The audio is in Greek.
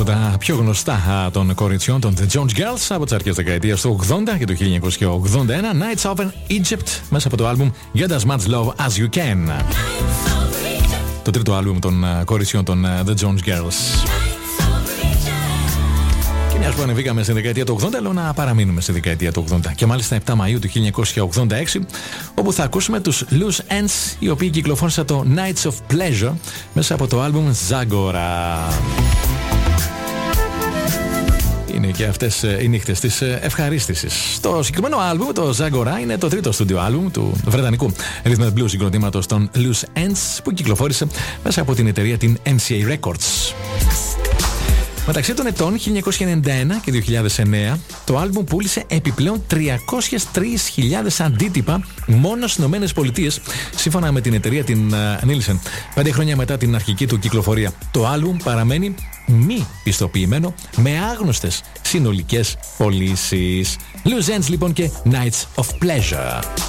τα πιο γνωστά των κοριτσιών των The Jones Girls από τις αρχές δεκαετίας του 80 και του 1981, Nights Over Egypt, μέσα από το άλμπουμ Get As Much Love As You Can. Το τρίτο άλμπουμ των κοριτσιών των The Jones Girls. Και μιας που ανεβήκαμε στη δεκαετία του 80, λέω να παραμείνουμε στη δεκαετία του 80. Και μάλιστα 7 Μαΐου του 1986, όπου θα ακούσουμε τους Loose Ends, οι οποίοι κυκλοφόρησαν το Nights of Pleasure μέσα από το άλμπουμ Zagora. Είναι και αυτές οι νύχτες της ευχαρίστησης. Το συγκεκριμένο άλμπουμ, το Zagora, είναι το τρίτο στούντιο άλμπουμ του βρετανικού rhythm and blues συγκροτήματος των Loose Ends, που κυκλοφόρησε μέσα από την εταιρεία την MCA Records. Μεταξύ των ετών 1991 και 2009, το άλμπουμ πούλησε επιπλέον 303.000 αντίτυπα μόνο στις ΗΠΑ, σύμφωνα με την εταιρεία την Nielsen. 5 χρόνια μετά την αρχική του κυκλοφορία, το άλμπουμ παραμένει μη πιστοποιημένο, με άγνωστες συνολικές πωλήσεις. Loose Ends λοιπόν και Nights of Pleasure.